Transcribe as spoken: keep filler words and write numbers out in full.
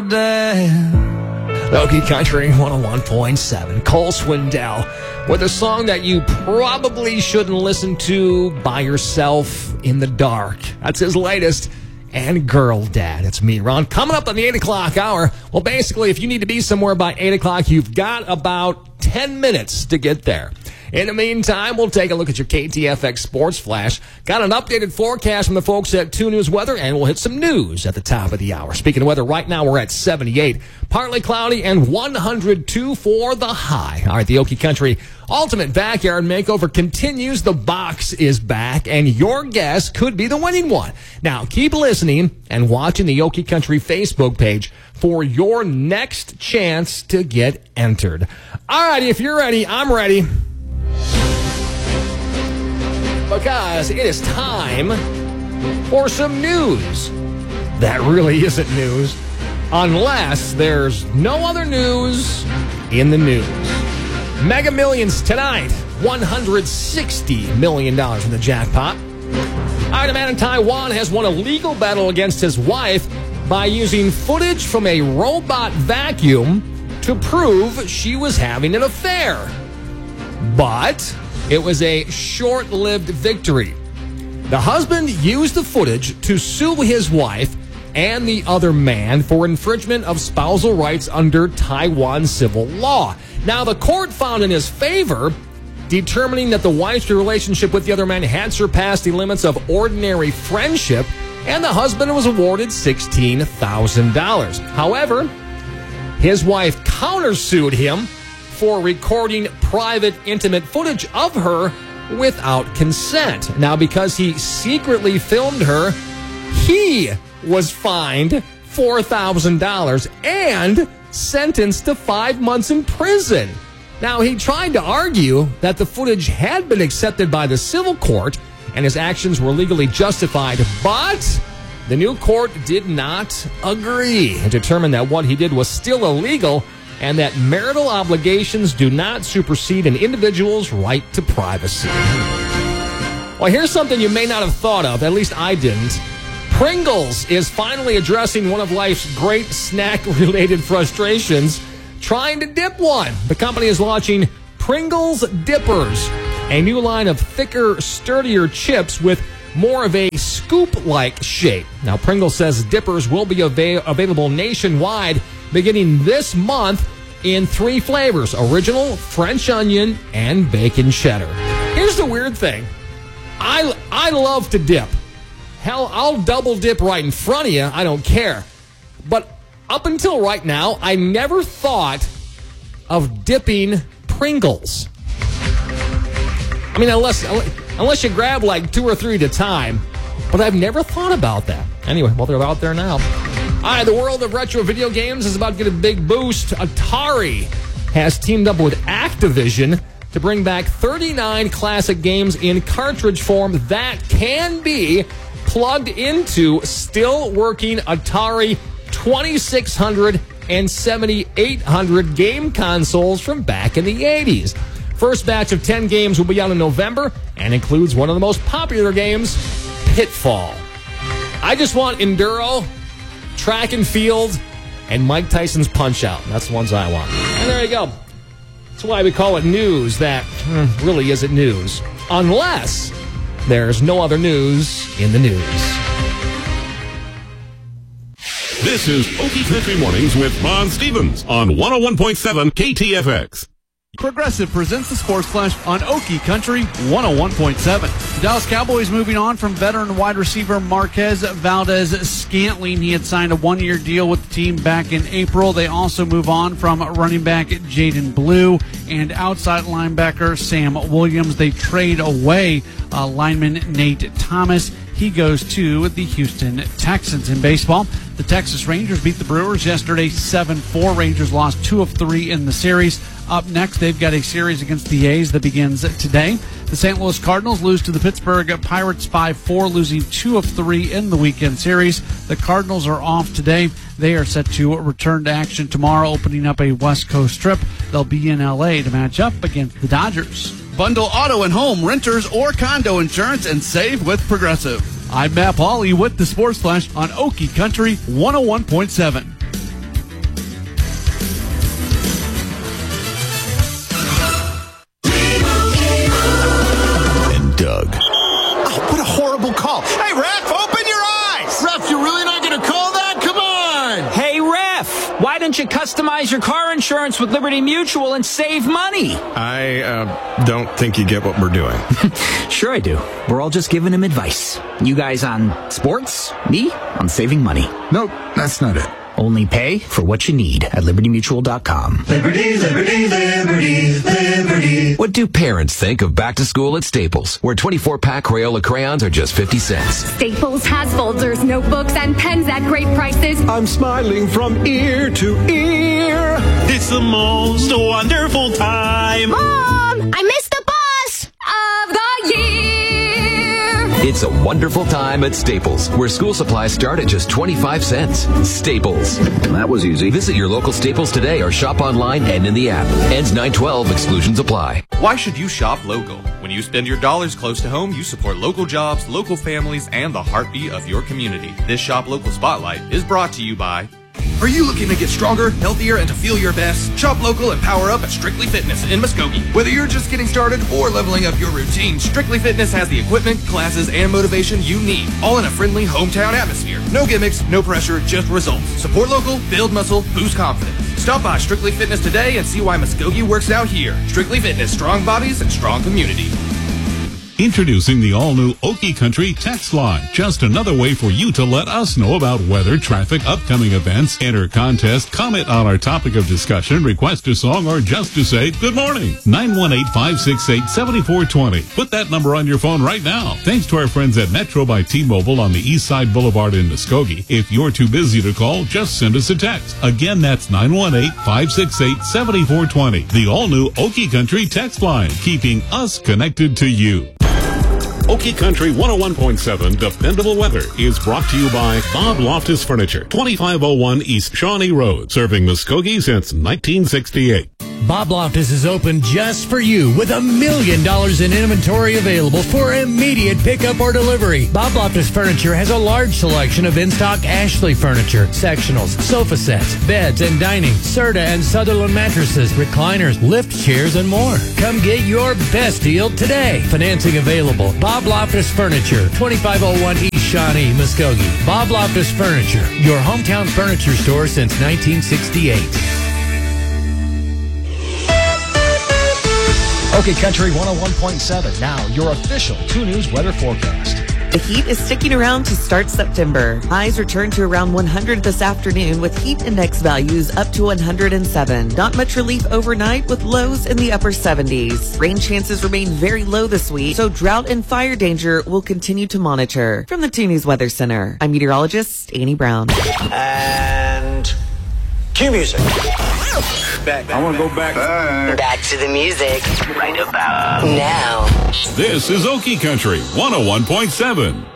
dad. Okie Country one oh one point seven. Cole Swindell with a song that you probably shouldn't listen to by yourself in the dark. That's his latest. And Girl Dad. It's me, Ron. Coming up on the eight o'clock hour. Well, basically, if you need to be somewhere by eight o'clock, you've got about ten minutes to get there. In the meantime, we'll take a look at your K T F X Sports Flash. Got an updated forecast from the folks at two News Weather, and we'll hit some news at the top of the hour. Speaking of weather, right now we're at seventy-eight. Partly cloudy and one hundred two for the high. All right, the Okie Country Ultimate Backyard Makeover continues. The box is back, and your guess could be the winning one. Now, keep listening and watching the Okie Country Facebook page for your next chance to get entered. All right, if you're ready, I'm ready. Because it is time for some news. That really isn't news, unless there's no other news in the news. Mega Millions tonight, one hundred sixty million dollars in the jackpot. All right, a man in Taiwan has won a legal battle against his wife by using footage from a robot vacuum to prove she was having an affair. But it was a short-lived victory. The husband used the footage to sue his wife and the other man for infringement of spousal rights under Taiwan civil law. Now, the court found in his favor, determining that the wife's relationship with the other man had surpassed the limits of ordinary friendship, and the husband was awarded sixteen thousand dollars. However, his wife countersued him for recording private, intimate footage of her without consent. Now, because he secretly filmed her, he was fined four thousand dollars and sentenced to five months in prison. Now, he tried to argue that the footage had been accepted by the civil court and his actions were legally justified, but the new court did not agree and determined that what he did was still illegal and that marital obligations do not supersede an individual's right to privacy. Well, here's something you may not have thought of, at least I didn't. Pringles is finally addressing one of life's great snack-related frustrations, trying to dip one. The company is launching Pringles Dippers, a new line of thicker, sturdier chips with more of a scoop-like shape. Now, Pringles says Dippers will be ava- available nationwide beginning this month in three flavors: original, French onion, and bacon cheddar. Here's the weird thing. I, I love to dip. Hell, I'll double dip right in front of you. I don't care. But up until right now, I never thought of dipping Pringles. I mean, unless unless you grab like two or three at a time. But I've never thought about that. Anyway, well, they're out there now. All right, the world of retro video games is about to get a big boost. Atari has teamed up with Activision to bring back thirty-nine classic games in cartridge form that can be plugged into still working Atari twenty-six hundred and seventy-eight hundred game consoles from back in the eighties. First batch of ten games will be out in November and includes one of the most popular games, Pitfall. I just want Enduro, Track and Field, and Mike Tyson's Punch-Out. That's the ones I want. And there you go. That's why we call it news that hmm, really isn't news. Unless there's no other news in the news. This is Okie Country Mornings with Ron Stevens on one oh one point seven K T F X. Progressive presents the Sports Flash on Okie Country one oh one point seven. The Dallas Cowboys moving on from veteran wide receiver Marquez Valdez-Scantling. He had signed a one-year deal with the team back in April. They also move on from running back Jaden Blue and outside linebacker Sam Williams. They trade away uh, lineman Nate Thomas. He goes to the Houston Texans. In baseball, the Texas Rangers beat the Brewers yesterday seven four. Rangers lost two of three in the series. Up next, they've got a series against the A's that begins today. The Saint Louis Cardinals lose to the Pittsburgh Pirates five four, losing two of three in the weekend series. The Cardinals are off today. They are set to return to action tomorrow, opening up a West Coast trip. They'll be in L A to match up against the Dodgers. Bundle auto and home, renters, or condo insurance and save with Progressive. I'm Matt Pauley with the Sports Flash on Okie Country one oh one point seven. Doug. Oh, what a horrible call. Hey, ref, open your eyes! Ref, you're really not going to call that? Come on! Hey, ref, why don't you customize your car insurance with Liberty Mutual and save money? I uh, don't think you get what we're doing. Sure I do. We're all just giving him advice. You guys on sports, me on saving money. Nope, that's not it. Only pay for what you need at liberty mutual dot com. Liberty, liberty, liberty, liberty. What do parents think of back to school at Staples, where twenty-four pack Crayola crayons are just fifty cents? Staples has folders, notebooks, and pens at great prices. I'm smiling from ear to ear. It's the most wonderful time. Mom, I missed the bus of the year. It's a wonderful time at Staples, where school supplies start at just twenty-five cents. Staples. That was easy. Visit your local Staples today or shop online and in the app. Ends nine twelve. Exclusions apply. Why should you shop local? When you spend your dollars close to home, you support local jobs, local families, and the heartbeat of your community. This Shop Local Spotlight is brought to you by... Are you looking to get stronger, healthier, and to feel your best? Shop local and power up at Strictly Fitness in Muskogee. Whether you're just getting started or leveling up your routine, Strictly Fitness has the equipment, classes, and motivation you need, all in a friendly hometown atmosphere. No gimmicks, no pressure, just results. Support local, build muscle, boost confidence. Stop by Strictly Fitness today and see why Muskogee works out here. Strictly Fitness, strong bodies and strong community. Introducing the all-new Okie Country text line. Just another way for you to let us know about weather, traffic, upcoming events, enter contest, comment on our topic of discussion, request a song, or just to say good morning. nine one eight, five six eight, seven four two zero. Put that number on your phone right now. Thanks to our friends at Metro by T-Mobile on the East Side Boulevard in Muskogee. If you're too busy to call, just send us a text. Again, that's nine one eight, five six eight, seven four two zero. The all-new Okie Country text line, keeping us connected to you. Okie Country one oh one point seven Dependable Weather is brought to you by Bob Loftus Furniture, twenty-five oh one East Shawnee Road, serving Muskogee since nineteen sixty-eight. Bob Loftus is open just for you with a million dollars in inventory available for immediate pickup or delivery. Bob Loftus Furniture has a large selection of in-stock Ashley furniture, sectionals, sofa sets, beds and dining, Serta and Sutherland mattresses, recliners, lift chairs, and more. Come get your best deal today. Financing available. Bob Loftus Furniture, twenty-five oh one East Shawnee, Muskogee. Bob Loftus Furniture, your hometown furniture store since nineteen sixty-eight. Okie Country one oh one point seven. Now, your official two News weather forecast. The heat is sticking around to start September. Highs return to around one hundred this afternoon with heat index values up to one hundred seven. Not much relief overnight with lows in the upper seventies. Rain chances remain very low this week, so drought and fire danger will continue to monitor. From the two News Weather Center, I'm meteorologist Annie Brown. And cue music. Back, back, I want to go back. Back. back to the music. Right about now. This is Okie Country one oh one point seven.